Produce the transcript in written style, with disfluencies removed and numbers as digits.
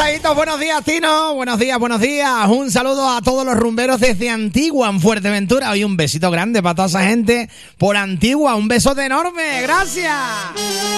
Cargaditos, buenos días, Tino. Buenos días, buenos días. Un saludo a todos los rumberos desde Antigua, en Fuerteventura. Hoy un besito grande para toda esa gente por Antigua. Un besote enorme. Gracias.